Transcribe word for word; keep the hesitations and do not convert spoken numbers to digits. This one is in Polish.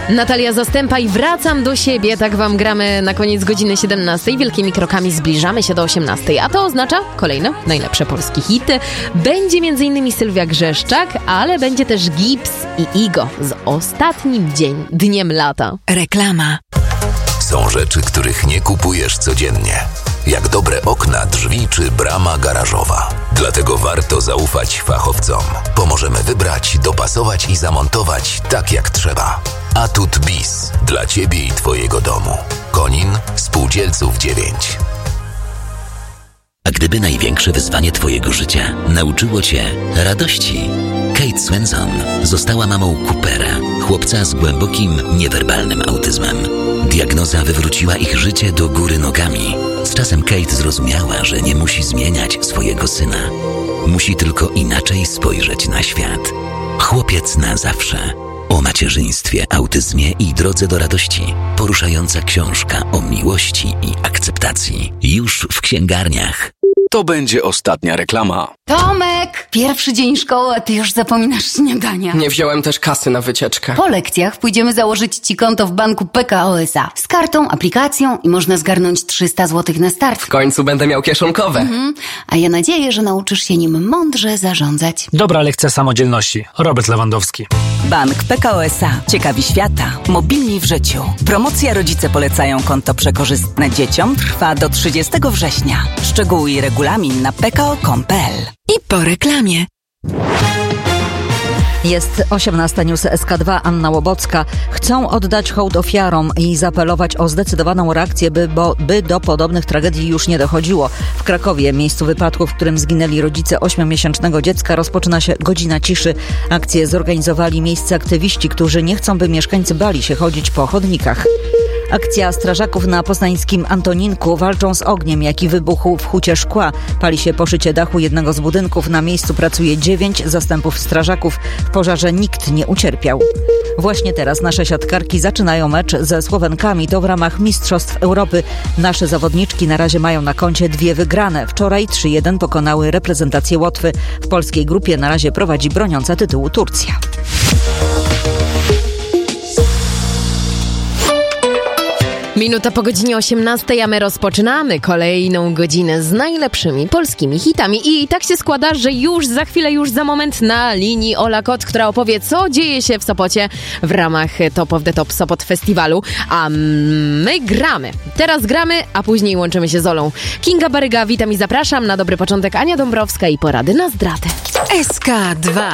Natalia Zastępa i Wracam do siebie. Tak wam gramy na koniec godziny siedemnastej. Wielkimi krokami zbliżamy się do osiemnastej. A to oznacza kolejne najlepsze polskie hity. Będzie m.in. Sylwia Grzeszczak, ale będzie też Gips i Igo z Ostatnim dzień, dniem lata. Reklama. Są rzeczy, których nie kupujesz codziennie. Jak dobre okna, drzwi czy brama garażowa. Dlatego warto zaufać fachowcom. Pomożemy wybrać, dopasować i zamontować tak jak trzeba. Atut Bis. Dla Ciebie i Twojego domu. Konin, Spółdzielców dziewięć. A gdyby największe wyzwanie Twojego życia nauczyło Cię radości? Kate Swenson została mamą Coopera, chłopca z głębokim, niewerbalnym autyzmem. Diagnoza wywróciła ich życie do góry nogami. Z czasem Kate zrozumiała, że nie musi zmieniać swojego syna. Musi tylko inaczej spojrzeć na świat. Chłopiec na zawsze. O macierzyństwie, autyzmie i drodze do radości. Poruszająca książka o miłości i akceptacji. Już w księgarniach. To będzie ostatnia reklama. Tomek! Pierwszy dzień szkoły, a ty już zapominasz śniadania. Nie wziąłem też kasy na wycieczkę. Po lekcjach pójdziemy założyć ci konto w banku P K O S A. Z kartą, aplikacją i można zgarnąć trzysta złotych na start. W końcu będę miał kieszonkowe. Mhm. A ja nadzieję, że nauczysz się nim mądrze zarządzać. Dobra lekcja samodzielności. Robert Lewandowski. Bank P K O S A. Ciekawi świata. Mobilni w życiu. Promocja Rodzice polecają konto przekorzystne dzieciom trwa do trzydziestego września. Szczegóły i regulamin na p k o kropka com kropka p l. I po reklamie. Jest osiemnasta News S K dwa, Anna Łobocka. Chcą oddać hołd ofiarom i zaapelować o zdecydowaną reakcję, by, bo, by do podobnych tragedii już nie dochodziło. W Krakowie, miejscu wypadku, w którym zginęli rodzice ośmiomiesięcznego dziecka, rozpoczyna się godzina ciszy. Akcję zorganizowali miejscy aktywiści, którzy nie chcą, by mieszkańcy bali się chodzić po chodnikach. Akcja strażaków na poznańskim Antoninku. Walczą z ogniem, jaki wybuchł w Hucie Szkła. Pali się poszycie dachu jednego z budynków. Na miejscu pracuje dziewięć zastępów strażaków. W pożarze nikt nie ucierpiał. Właśnie teraz nasze siatkarki zaczynają mecz ze Słowenkami. To w ramach Mistrzostw Europy. Nasze zawodniczki na razie mają na koncie dwie wygrane. Wczoraj trzy jeden pokonały reprezentację Łotwy. W polskiej grupie na razie prowadzi broniąca tytułu Turcja. Minuta po godzinie osiemnastej, a my rozpoczynamy kolejną godzinę z najlepszymi polskimi hitami. I tak się składa, że już za chwilę, już za moment na linii Ola Kot, która opowie, co dzieje się w Sopocie w ramach Top of the Top Sopot Festiwalu. A my gramy. Teraz gramy, a później łączymy się z Olą. Kinga Baryga, witam i zapraszam. Na dobry początek Ania Dąbrowska i porady na zdradę. S K dwa.